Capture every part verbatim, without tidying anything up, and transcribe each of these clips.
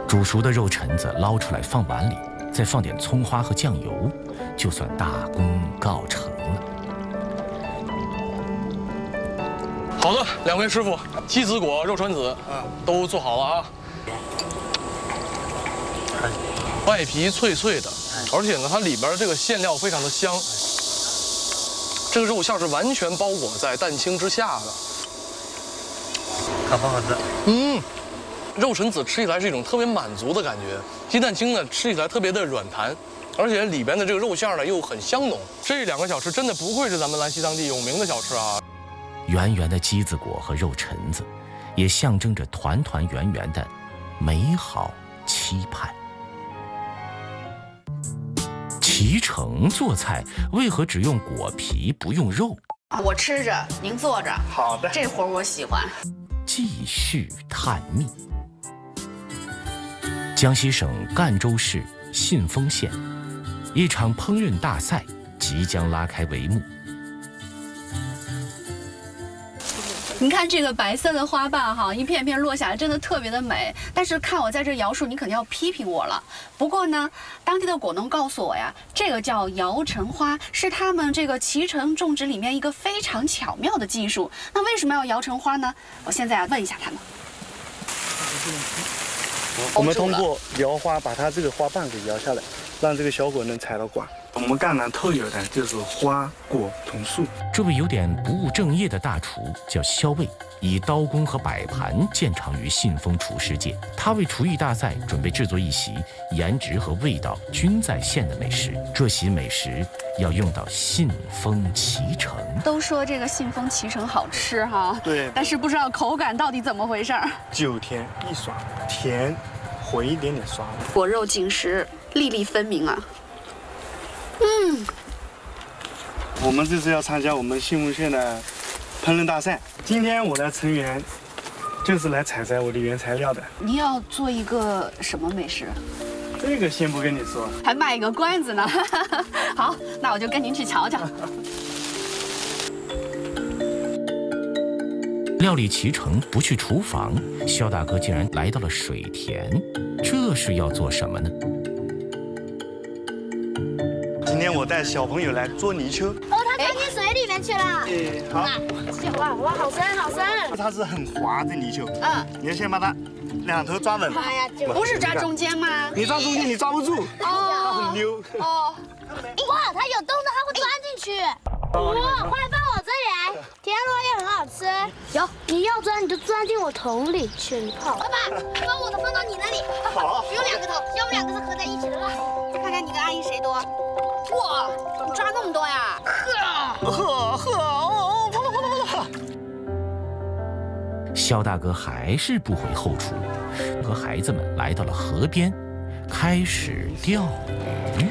煮熟的肉蛏子捞出来放碗里，再放点葱花和酱油，就算大功告成了。 好的，两位师傅，鸡子果、肉蛏子，嗯，都做好了啊。外皮脆脆的，而且呢，它里边这个馅料非常的香。这个肉馅是完全包裹在蛋清之下的。 好不好吃？ 嗯。 肉蛏子吃起来是一种特别满足的感觉，鸡蛋清呢吃起来特别的软弹，而且里边的这个肉馅呢又很香浓。这两个小吃真的不愧是咱们兰溪当地有名的小吃啊！ 圆圆的鸡子果和肉蛏子，也象征着团团圆圆的美好期盼。脐橙做菜为何只用果皮不用肉？ 我吃着，您坐着。 好的， 这活儿我喜欢。 继续探秘。 江西省赣州市信丰县，一场烹饪大赛即将拉开帷幕。 你看这个白色的花瓣哈，一片片落下来，真的特别的美。但是看我在这摇树，你肯定要批评我了。不过呢，当地的果农告诉我呀，这个叫摇橙花，是他们这个脐橙种植里面一个非常巧妙的技术。那为什么要摇橙花呢？我现在要问一下他们。 我们通过摇花把它这个花瓣给摇下来，让这个小果能采到quả。我们赣南特有的就是花果同树。 这位有点不务正业的大厨叫肖卫，以刀工和摆盘见长于信丰厨师界。他为厨艺大赛准备制作一席颜值和味道均在线的美食。这席美食要用到信丰脐橙。 都说这个信丰脐橙好吃哈， 对， 但是不知道口感到底怎么回事儿。 酒甜易爽，甜回一点点酸。 果肉紧实，粒粒分明啊。嗯， 我们这次要参加我们信丰县的烹饪大赛。今天我的成员就是来采摘我的原材料的。 您要做一个什么美食？ 这个先不跟你说， 还卖个关子呢。好，那我就跟您去瞧瞧。 料理脐橙不去厨房，肖大哥竟然来到了水田，这是要做什么呢？ 今天我带小朋友来捉泥鳅。 哦，它钻进水里面去了。 哎，好。 哇哇，好深好深。 它是很滑的泥鳅。 嗯， 你要先把它两头抓稳。 哎呀， 不是抓中间吗？ 你抓中间你抓不住，它很溜。 哦。 哇，它有洞的，它会钻进去。哇，快放我这里来，田螺也很好吃。有，你要钻你就钻进我桶里去，你泡。爸爸，把我的放到你那里。 好。 不用两个桶，要不两个是合在一起的了。 再看看你跟阿姨谁多。 哇，你抓那么多呀！ 呵呵呵，哦，跑了跑了跑了！ 肖大哥还是不回后厨，和孩子们来到了河边，开始钓鱼。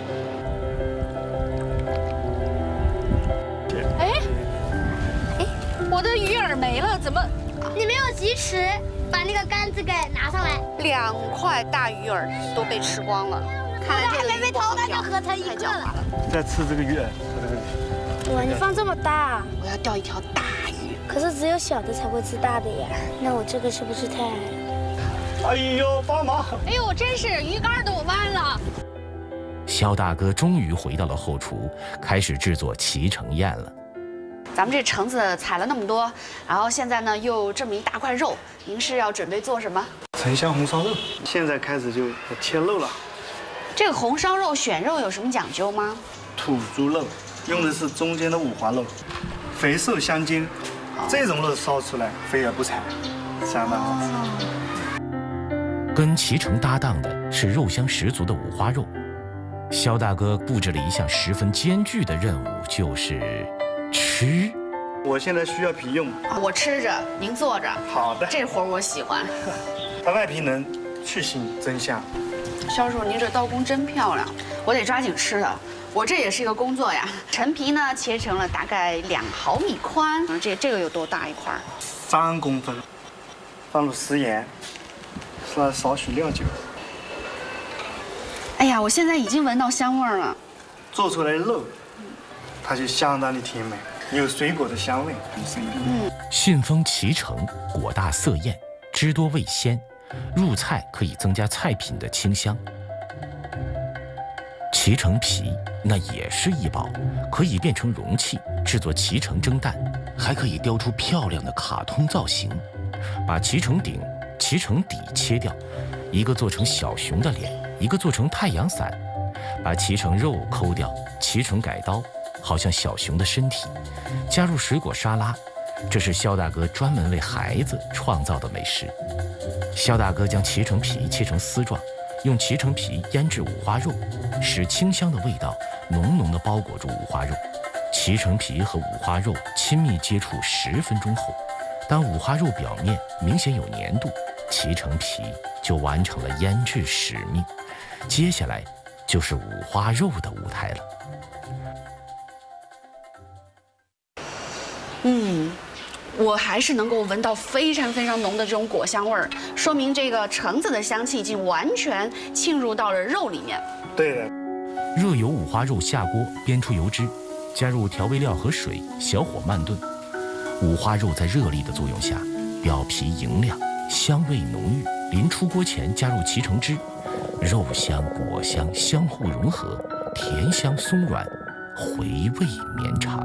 哎哎，我的鱼饵没了，怎么？ 你没有及时把那个杆子给拿上来。 两块大鱼饵都被吃光了。 看来这个还没被偷，那就合成一个了。 再吃这个鱼，吃这个鱼。 哇，你放这么大！ 我要钓一条大鱼。 可是只有小的才会吃大的呀，那我这个是不是太矮了？ 哎呦，帮忙！ 哎呦，真是鱼竿都弯了。 肖大哥终于回到了后厨，开始制作脐橙宴了。 咱们这橙子采了那么多，然后现在呢又这么一大块肉，您是要准备做什么？ 橙香红烧肉。现在开始就切肉了。 这个红烧肉选肉有什么讲究吗？ 土猪肉用的是中间的五花肉，肥瘦相间，这种肉烧出来肥而不柴，相当好吃。 跟脐橙搭档的是肉香十足的五花肉。肖大哥布置了一项十分艰巨的任务，就是吃。 我现在需要皮用， 我吃着，您坐着。 好的， 这活儿我喜欢。 它外皮能去腥增香。 肖叔，您这刀工真漂亮，我得抓紧吃了。我这也是一个工作呀。陈皮呢，切成了大概两毫米宽。嗯，这这个有多大一块？ 三公分。放入食盐，放少许料酒。 哎呀，我现在已经闻到香味儿了。 做出来的肉，它就相当的甜美，有水果的香味。嗯， 信丰脐橙果大色艳，汁多味鲜， 入菜可以增加菜品的清香。脐橙皮那也是一宝，可以变成容器制作脐橙蒸蛋，还可以雕出漂亮的卡通造型。把脐橙顶、脐橙底切掉，一个做成小熊的脸，一个做成太阳伞。把脐橙肉抠掉，脐橙改刀，好像小熊的身体。加入水果沙拉，这是肖大哥专门为孩子创造的美食。肖大哥将脐橙皮切成丝状，用脐橙皮腌制五花肉，使清香的味道浓浓地包裹住五花肉。脐橙皮和五花肉亲密接触十分钟后，当五花肉表面明显有粘度，脐橙皮就完成了腌制使命。接下来就是五花肉的舞台了。 嗯，我还是能够闻到非常非常浓的这种果香味儿，说明这个橙子的香气已经完全沁入到了肉里面。 对的。 热油五花肉下锅煸出油脂，加入调味料和水，小火慢炖。五花肉在热力的作用下，表皮莹亮，香味浓郁。临出锅前加入脐橙汁，肉香果香相互融合，甜香松软，回味绵长。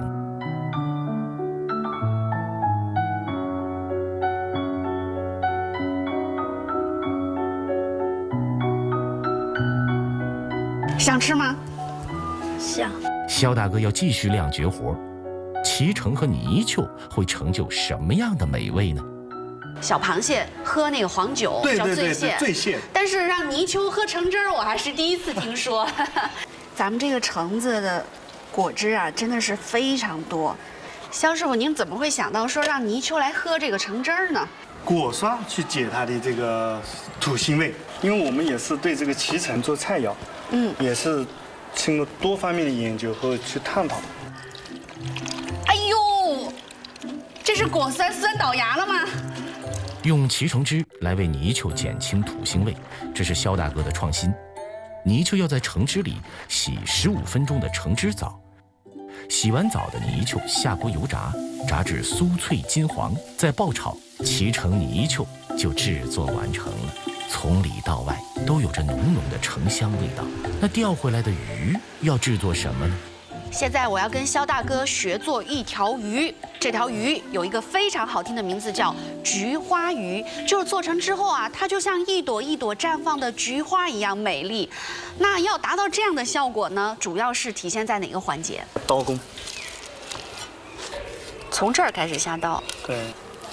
想吃吗？ 想。 肖大哥要继续亮绝活，脐橙和泥鳅会成就什么样的美味呢？ 小螃蟹喝那个黄酒叫醉蟹， 醉蟹。 但是让泥鳅喝橙汁儿，我还是第一次听说。咱们这个橙子的果汁啊，真的是非常多。肖师傅，您怎么会想到说让泥鳅来喝这个橙汁儿呢？ 果酸去解它的这个土腥味，因为我们也是对这个脐橙做菜肴，嗯，也是经过多方面的研究和去探讨。 哎呦，这是果酸酸倒牙了吗？ 用脐橙汁来为泥鳅减轻土腥味，这是肖大哥的创新。泥鳅要在橙汁里洗十五分钟的橙汁澡，洗完澡的泥鳅下锅油炸，炸至酥脆金黄，再爆炒，脐橙泥鳅就制作完成了。从里到外都有着浓浓的橙香味道。那钓回来的鱼要制作什么呢？ 现在我要跟肖大哥学做一条鱼，这条鱼有一个非常好听的名字，叫菊花鱼。就是做成之后啊，它就像一朵一朵绽放的菊花一样美丽。那要达到这样的效果呢，主要是体现在哪个环节？ 刀工。 从这儿开始下刀。 对。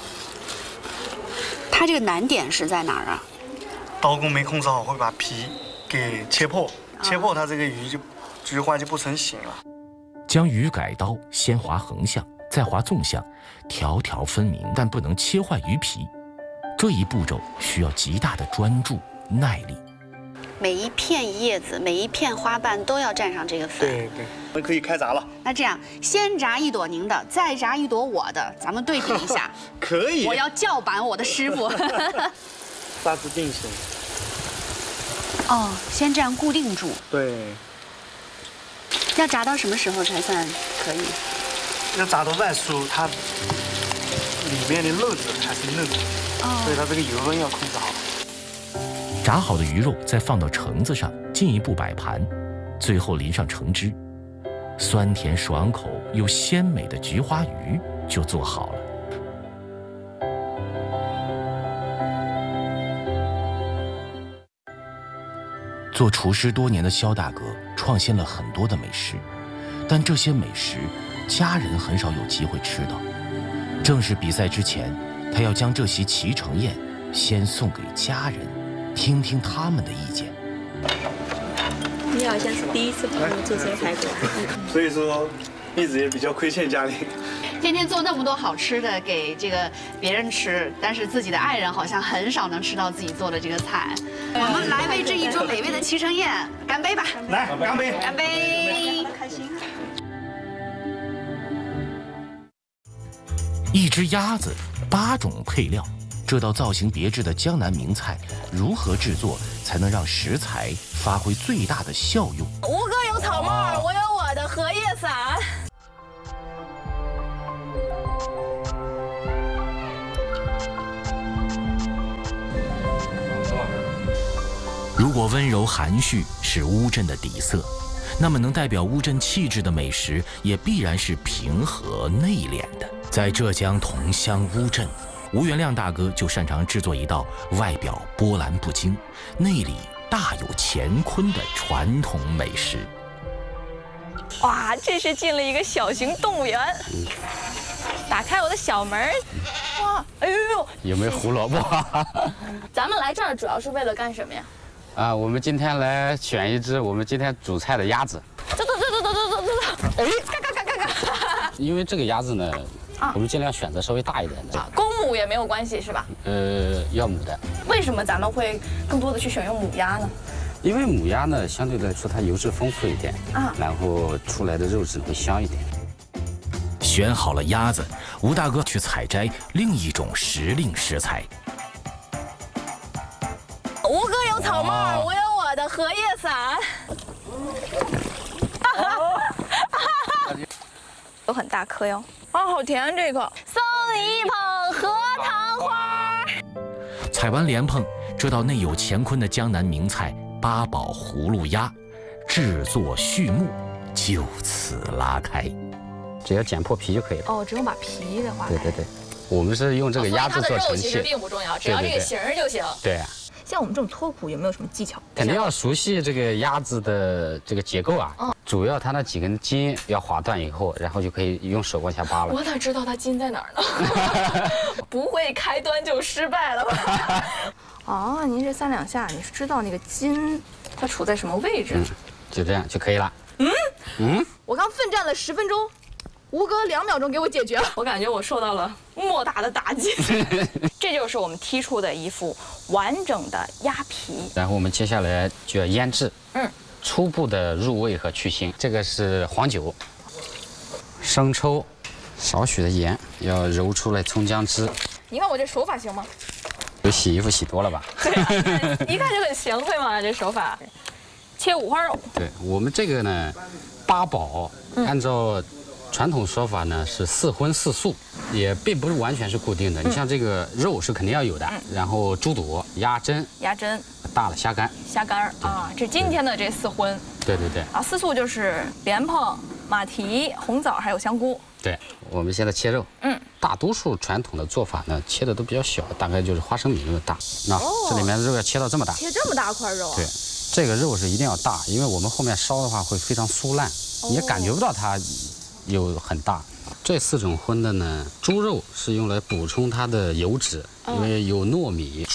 它这个难点是在哪儿啊？ 刀工没控制好，会把皮给切破，切破它这个鱼就菊花就不成形了。 将鱼改刀，先划横向，再划纵向，条条分明，但不能切坏鱼皮。这一步骤需要极大的专注、耐力。 每一片叶子、每一片花瓣都要蘸上这个粉。 对对，我们可以开炸了。 那这样，先炸一朵您的，再炸一朵我的，咱们对比一下。 可以。 我要叫板我的师傅。 大致定型。 哦，先这样固定住。 对。 要炸到什么时候才算可以？ 要炸到外酥，它里面的肉质还是嫩的，哦，所以它这个油温要控制好。 炸好的鱼肉再放到橙子上，进一步摆盘，最后淋上橙汁，酸甜爽口又鲜美的菊花鱼就做好了。做厨师多年的肖大哥创新了很多的美食，但这些美食家人很少有机会吃到。正式比赛之前，他要将这席脐橙宴先送给家人，听听他们的意见。 你好像是第一次帮我做这个排骨， 所以说一直也比较亏欠家里。 天天做那么多好吃的给这个别人吃，但是自己的爱人好像很少能吃到自己做的这个菜。我们来为这一桌美味的脐橙宴干杯吧！ 来，干杯！ 干杯！ 开心。 一只鸭子，八种配料，这道造型别致的江南名菜，如何制作才能让食材发挥最大的效用？ 吴哥有草帽，我有我的荷叶伞。 如果温柔含蓄是乌镇的底色，那么能代表乌镇气质的美食也必然是平和内敛的。在浙江桐乡乌镇，吴元亮大哥就擅长制作一道外表波澜不惊、内里大有乾坤的传统美食。 哇，这是进了一个小型动物园。打开我的小门，哇，哎呦呦， 有没有胡萝卜？ 咱们来这儿主要是为了干什么呀？ 啊，我们今天来选一只我们今天主菜的鸭子。 走走走走走走走走，哎，嘎嘎嘎嘎嘎。 因为这个鸭子呢，啊、我们尽量选择稍微大一点的。 公母也没有关系是吧？ 呃，要母的。 为什么咱们会更多的去选用母鸭呢？ 因为母鸭呢，相对来说它油脂丰富一点，啊，然后出来的肉质会香一点。 选好了鸭子，吴大哥去采摘另一种时令食材。 吴哥有草帽，我有我的荷叶伞。都很大颗哟，啊，好甜这个。送你一捧荷塘花。 采完莲蓬，这道内有乾坤的江南名菜八宝葫芦鸭，制作序幕就此拉开。 只要剪破皮就可以了。 哦，只用把皮给划开。 对对对，我们是用这个鸭子做盛器。 它的肉其实并不重要，只要这个形儿就行。 对。 像我们这种脱骨有没有什么技巧？ 肯定要熟悉这个鸭子的这个结构啊。哦。主要它那几根筋要划断以后，然后就可以用手往下扒了。 我哪知道它筋在哪儿呢？不会开端就失败了吧？哦，您这三两下，你是知道那个筋它处在什么位置？ 嗯，就这样就可以了。 嗯嗯，我刚奋战了十分钟。吴哥两秒钟给我解决了，我感觉我受到了莫大的打击。这就是我们剔出的一副完整的鸭皮， 然后我们接下来就要腌制， 嗯， 初步的入味和去腥。这个是黄酒、生抽，少许的盐，要揉出来葱姜汁。 你看我这手法行吗？ 有洗衣服洗多了吧？ 对啊，一看就很贤惠嘛，这手法。切五花肉。 对我们这个呢，八宝，按照传统说法呢是四荤四素，也并不是完全是固定的。你像这个肉是肯定要有的，然后猪肚、鸭胗、 鸭胗、 大的虾干、 虾干啊，这今天的这四荤。 对对对。 啊，四素就是莲蓬、马蹄、红枣还有香菇。 对，我们现在切肉，嗯，大多数传统的做法呢，切的都比较小，大概就是花生米那么大。那这里面肉要切到这么大， 切这么大块肉啊？ 对，这个肉是一定要大，因为我们后面烧的话会非常酥烂，你也感觉不到它有很大。这四种荤的呢，猪肉是用来补充它的油脂，因为有糯米、